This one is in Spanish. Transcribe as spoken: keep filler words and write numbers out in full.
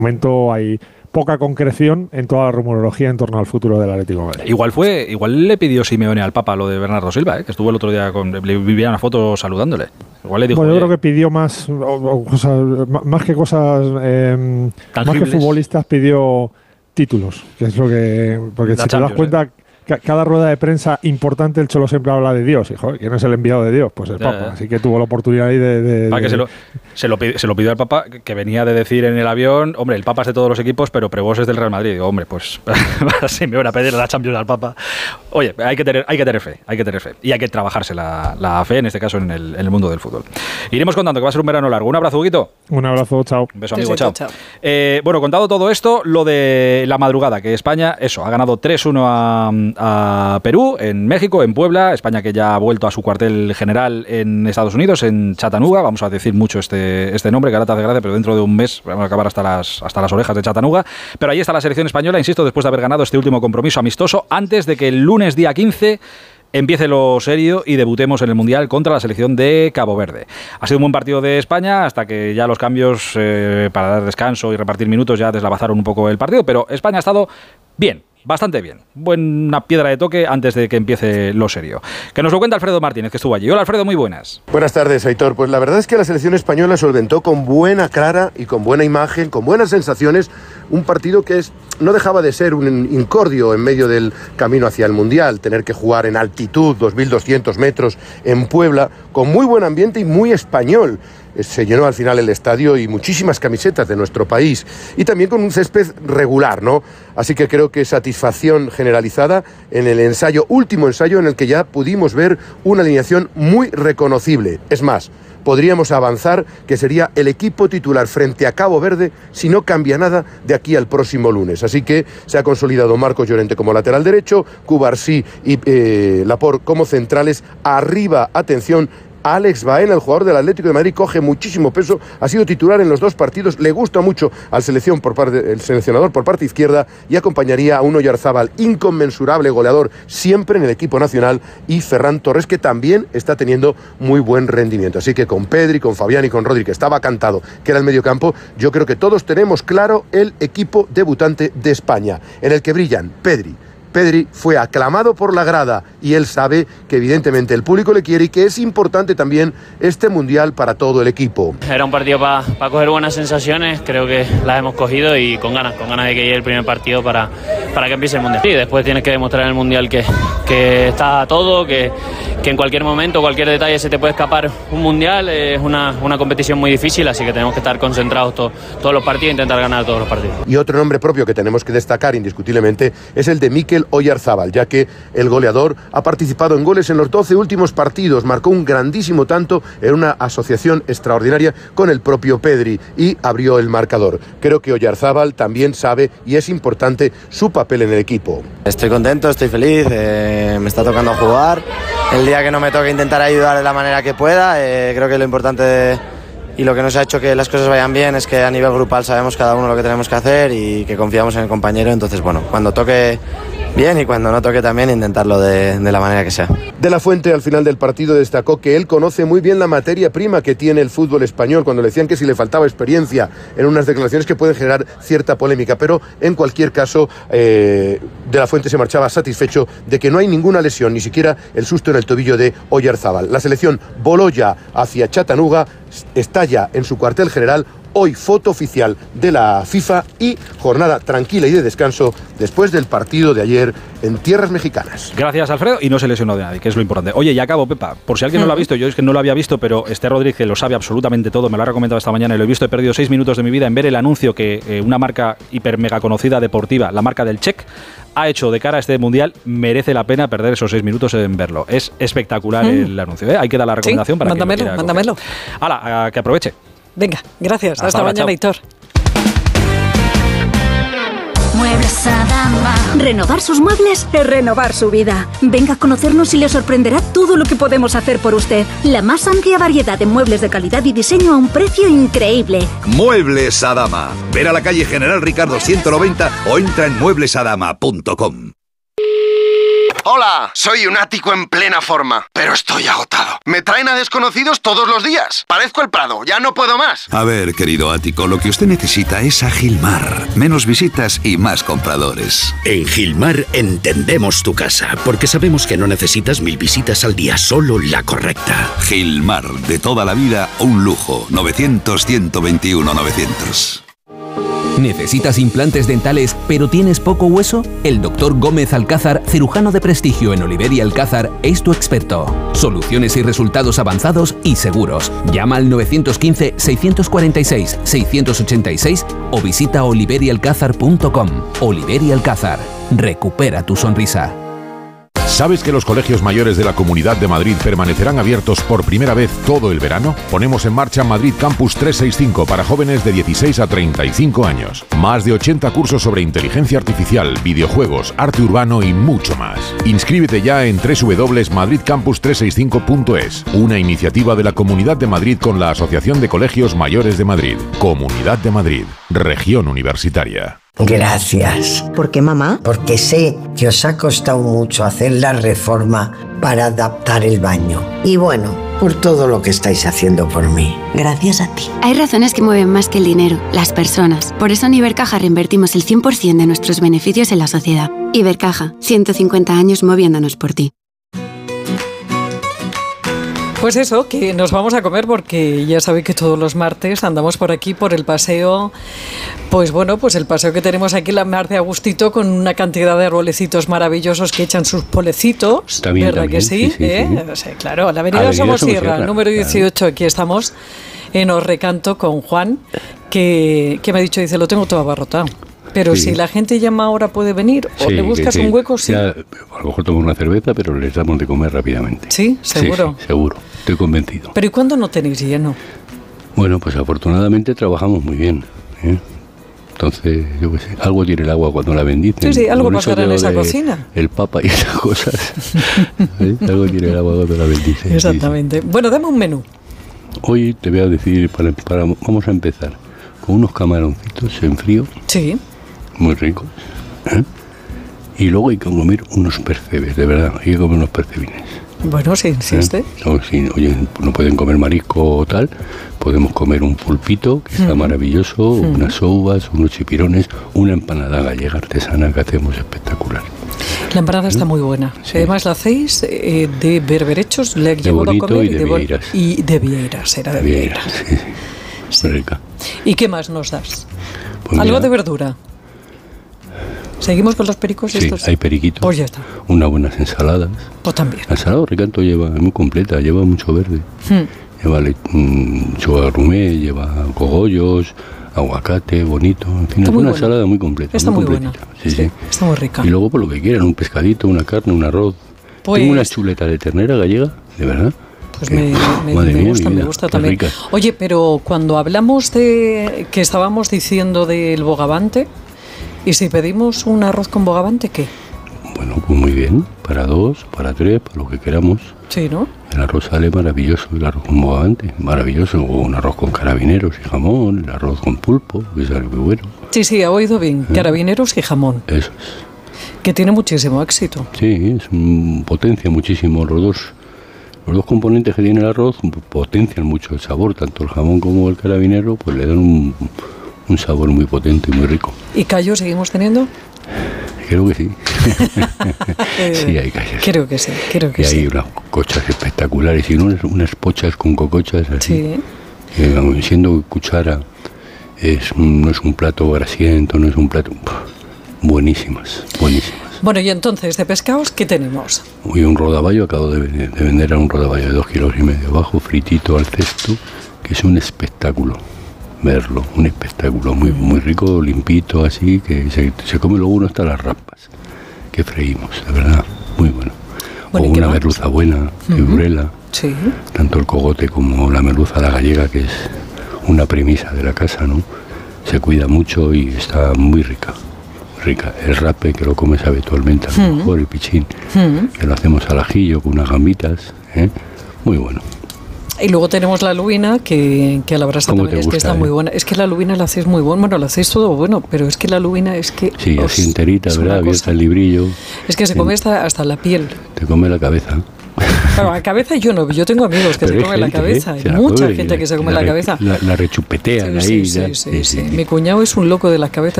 momento hay poca concreción en toda la rumorología en torno al futuro del Atlético de Madrid. Igual fue, igual le pidió Simeone al Papa lo de Bernardo Silva, ¿eh? Que estuvo el otro día con, le vivía una foto saludándole. Igual le dijo, bueno, yo creo que pidió más, o, o cosas, más que cosas, eh, más que futbolistas, pidió títulos, que es lo que, porque la si te das cuenta. ¿eh? Cada rueda de prensa importante el Cholo siempre habla de Dios. Y, joder, ¿quién es el enviado de Dios? Pues el ya, Papa. Ya. Así que tuvo la oportunidad ahí de... de, de... Que se, lo, se, lo pidió, se lo pidió al Papa, que venía de decir en el avión, hombre, el Papa es de todos los equipos, pero Prebos es del Real Madrid. Digo, hombre, pues sí, me van a pedir la Champions al Papa. Oye, hay que tener, hay que tener fe, hay que tener fe. Y hay que trabajarse la, la fe, en este caso, en el, en el mundo del fútbol. Iremos contando que va a ser un verano largo. Un abrazo, Huguito. Un abrazo, chao. Un beso, amigo, sí, sí, chao. chao. Eh, bueno, contado todo esto, lo de la madrugada, que España, eso, ha ganado tres uno a, a Perú, en México, en Puebla, España que ya ha vuelto a su cuartel general en Estados Unidos, en Chattanooga, vamos a decir mucho este, este nombre, que ahora te hace gracia, pero dentro de un mes vamos a acabar hasta las, hasta las orejas de Chattanooga, pero ahí está la selección española, insisto, después de haber ganado este último compromiso amistoso, antes de que el lunes día quince empiece lo serio y debutemos en el Mundial contra la selección de Cabo Verde. Ha sido un buen partido de España hasta que ya los cambios eh, para dar descanso y repartir minutos ya deslavazaron un poco el partido, pero España ha estado bien. Bastante bien. Buena piedra de toque antes de que empiece lo serio. Que nos lo cuenta Alfredo Martínez, que estuvo allí. Hola, Alfredo, muy buenas. Buenas tardes, Aitor. Pues la verdad es que la selección española solventó con buena cara y con buena imagen, con buenas sensaciones, un partido que es, no dejaba de ser un incordio en medio del camino hacia el Mundial. Tener que jugar en altitud, dos mil doscientos metros, en Puebla, con muy buen ambiente y muy español. Se llenó al final el estadio y muchísimas camisetas de nuestro país y también con un césped regular, ¿no? Así que creo que satisfacción generalizada en el ensayo, último ensayo en el que ya pudimos ver una alineación muy reconocible. Es más, podríamos avanzar que sería el equipo titular frente a Cabo Verde si no cambia nada de aquí al próximo lunes. Así que se ha consolidado Marcos Llorente como lateral derecho, Cubarsí y eh, Laporte como centrales. Arriba, atención, Alex Baena, el jugador del Atlético de Madrid, coge muchísimo peso, ha sido titular en los dos partidos, le gusta mucho al selección por parte, el seleccionador por parte izquierda y acompañaría a un Oyarzábal inconmensurable goleador siempre en el equipo nacional y Ferran Torres, que también está teniendo muy buen rendimiento. Así que con Pedri, con Fabián y con Rodri, que estaba cantado que era el mediocampo, yo creo que todos tenemos claro el equipo debutante de España, en el que brillan Pedri. Pedri fue aclamado por la grada y él sabe que evidentemente el público le quiere y que es importante también este Mundial para todo el equipo. Era un partido para pa coger buenas sensaciones, creo que las hemos cogido y con ganas, con ganas de que llegue el primer partido para, para que empiece el Mundial. Y después tienes que demostrar en el Mundial que, que está todo, que, que en cualquier momento, cualquier detalle se te puede escapar un Mundial, es una, una competición muy difícil, así que tenemos que estar concentrados to, todos los partidos e intentar ganar todos los partidos. Y otro nombre propio que tenemos que destacar indiscutiblemente es el de Mikel Oyarzábal, ya que el goleador ha participado en goles en los doce últimos partidos, marcó un grandísimo tanto en una asociación extraordinaria con el propio Pedri y abrió el marcador. Creo que Oyarzábal también sabe y es importante su papel en el equipo. Estoy contento, estoy feliz, eh, me está tocando jugar. El día que no me toque intentar ayudar de la manera que pueda, eh, creo que lo importante de, y lo que nos ha hecho que las cosas vayan bien es que a nivel grupal sabemos cada uno lo que tenemos que hacer y que confiamos en el compañero. Entonces, bueno, cuando toque bien y cuando no toque también intentarlo de, de la manera que sea. De la Fuente al final del partido destacó que él conoce muy bien la materia prima que tiene el fútbol español, cuando le decían que si le faltaba experiencia, en unas declaraciones que pueden generar cierta polémica, pero en cualquier caso eh, De la Fuente se marchaba satisfecho de que no hay ninguna lesión, ni siquiera el susto en el tobillo de Oyarzábal. La selección voló ya hacia Chattanooga, está ya en su cuartel general. Hoy foto oficial de la FIFA y jornada tranquila y de descanso después del partido de ayer en tierras mexicanas. Gracias, Alfredo, y no se lesionó de nadie, que es lo importante. Oye, y acabo, Pepa, por si alguien no lo ha visto, yo es que no lo había visto, pero Esther Rodríguez, que lo sabe absolutamente todo, me lo ha recomendado esta mañana y lo he visto, he perdido seis minutos de mi vida en ver el anuncio que eh, una marca hiper mega conocida deportiva, la marca del Check, ha hecho de cara a este Mundial. Merece la pena perder esos seis minutos en verlo. Es espectacular mm. el anuncio, ¿eh? Hay que dar la recomendación sí, para mándamelo, que lo mándamelo. Hala, que aproveche. Venga, gracias. Hasta, Hasta mañana, Héctor. Muebles Adama. Renovar sus muebles es renovar su vida. Venga a conocernos y le sorprenderá todo lo que podemos hacer por usted. La más amplia variedad de muebles de calidad y diseño a un precio increíble. Muebles Adama. Ver a la calle General Ricardo ciento noventa o entra en muebles adama punto com. Hola, soy un ático en plena forma, pero estoy agotado. Me traen a desconocidos todos los días. Parezco el Prado, ya no puedo más. A ver, querido ático, lo que usted necesita es a Gilmar. Menos visitas y más compradores. En Gilmar entendemos tu casa, porque sabemos que no necesitas mil visitas al día, solo la correcta. Gilmar, de toda la vida, un lujo. novecientos, ciento veintiuno, novecientos. ¿Necesitas implantes dentales pero tienes poco hueso? El doctor Gómez Alcázar, cirujano de prestigio en Oliver y Alcázar, es tu experto. Soluciones y resultados avanzados y seguros. Llama al nueve uno cinco, seis cuatro seis, seis ocho seis o visita oliver y alcázar punto com. Oliver y Alcázar. Recupera tu sonrisa. ¿Sabes que los colegios mayores de la Comunidad de Madrid permanecerán abiertos por primera vez todo el verano? Ponemos en marcha Madrid Campus trescientos sesenta y cinco para jóvenes de dieciséis a treinta y cinco años. Más de ochenta cursos sobre inteligencia artificial, videojuegos, arte urbano y mucho más. Inscríbete ya en doble u doble u doble u punto madrid campus trescientos sesenta y cinco punto es, una iniciativa de la Comunidad de Madrid con la Asociación de Colegios Mayores de Madrid. Comunidad de Madrid, región universitaria. Gracias. ¿Por qué, mamá? Porque sé que os ha costado mucho hacer la reforma para adaptar el baño. Y bueno, por todo lo que estáis haciendo por mí. Gracias a ti. Hay razones que mueven más que el dinero, las personas. Por eso en Ibercaja reinvertimos el cien por ciento de nuestros beneficios en la sociedad. Ibercaja, ciento cincuenta años moviéndonos por ti. Pues eso, que nos vamos a comer porque ya sabéis que todos los martes andamos por aquí por el paseo, pues bueno, pues el paseo que tenemos aquí en la Mar de Agustito con una cantidad de arbolecitos maravillosos que echan sus polecitos, también, ¿verdad también, que sí? sí, sí, ¿eh? sí. O sea, claro, la avenida, avenida Somosierra, número dieciocho, claro. Aquí estamos en Os-Recanto con Juan, que, que me ha dicho, dice, lo tengo todo abarrotado. Pero sí. Si la gente llama ahora puede venir o sí, le buscas sí. un hueco, sí. Ya, a lo mejor tomo una cerveza, pero les damos de comer rápidamente. ¿Sí? ¿Seguro? Sí, sí, seguro. Estoy convencido. ¿Pero y cuándo no tenéis lleno? Bueno, pues afortunadamente trabajamos muy bien, ¿eh? Entonces, yo qué sé, algo tiene el agua cuando la bendicen. Sí, sí, algo pasará en esa cocina. El papa y esas cosas. ¿Sí? Algo tiene el agua cuando la bendicen. Exactamente. Sí, sí. Bueno, dame un menú. Hoy te voy a decir, para, para, vamos a empezar con unos camaroncitos en frío. Sí. Muy ricos, ¿eh? Y luego hay que comer unos percebes, de verdad, hay que comer unos percebines. Bueno, sí, insiste. ¿Eh? No, si, oye, no pueden comer marisco o tal, podemos comer un pulpito, que está uh-huh. maravilloso, uh-huh. unas uvas, unos chipirones, una empanada gallega artesana que hacemos espectacular. La empanada ¿Eh? Está muy buena. Sí. Además la hacéis eh, de berberechos, le he llevado a comer. Y de, y de vieiras. Y de vieiras, era de, de vieiras. Sí, sí. Muy rica. ¿Y qué más nos das? Pues ¿algo mira, de verdura? ¿Seguimos con los pericos estos? Sí, hay periquitos. Pues ya está. Unas buenas ensaladas. Pues también. La ensalada Recanto lleva, es muy completa, lleva mucho verde. Hmm. Lleva lechuga rumé, lleva cogollos, aguacate, bonito. En fin, es una buena. Ensalada muy completa. Está muy, muy buena. Sí, sí, sí. Está muy rica. Y luego por lo que quieran, un pescadito, una carne, un arroz. Pues... Tengo una chuleta de ternera gallega, de verdad. Pues me, me, me mía, gusta, me gusta también. Rica. Oye, pero cuando hablamos de, que estábamos diciendo del bogavante, ¿y si pedimos un arroz con bogavante, qué? Bueno, pues muy bien, para dos, para tres, para lo que queramos. Sí, ¿no? El arroz sale maravilloso, el arroz con bogavante, maravilloso. O un arroz con carabineros y jamón, el arroz con pulpo, que sale muy bueno. Sí, sí, ha oído bien, ¿eh? Carabineros y jamón. Eso es. Que tiene muchísimo éxito. Sí, es un, potencia muchísimo los dos. Los dos componentes que tiene el arroz potencian mucho el sabor, tanto el jamón como el carabinero, pues le dan un, un sabor muy potente y muy rico. ¿Y callo seguimos teniendo? Creo que sí. Sí, hay callos. Creo que sí, creo que y sí. Y hay unas cochas espectaculares, y unas, unas pochas con cocochas así. Sí. Que, siendo cuchara, es un, no es un plato grasiento, no es un plato... Buenísimas, buenísimas. Bueno, y entonces, ¿de pescados qué tenemos? Uy, un rodaballo, acabo de, de vender a un rodaballo de dos kilos y medio abajo, fritito al cesto, que es un espectáculo verlo, un espectáculo muy muy rico, limpito, así, que se, se come luego uno hasta las raspas que freímos, de verdad, muy bueno. Bueno, o una más? merluza buena, figurela, uh-huh. Sí. Tanto el cogote como la merluza a la gallega, que es una premisa de la casa, ¿no? Se cuida mucho y está muy rica. rica, el rape, que lo comes habitualmente, a lo mejor, el pichín, mm. que lo hacemos al ajillo con unas gambitas, ¿eh? Muy bueno. Y luego tenemos la lubina, que, que a la brasa también es que está eh? muy buena. Es que la lubina la hacéis muy buena, bueno, la hacéis todo bueno, pero es que la lubina es que... Sí, os, así enterita, ¿verdad? Abierta el librillo. Es que se come hasta, hasta la piel. Te come la cabeza. Claro, la cabeza yo no, yo tengo amigos que pero se comen gente, la cabeza, hay mucha gente que se come la, la cabeza. La, la rechupetean sí, ahí. Sí, ya, sí, sí, sí, sí. Mi cuñado es un loco de las cabezas.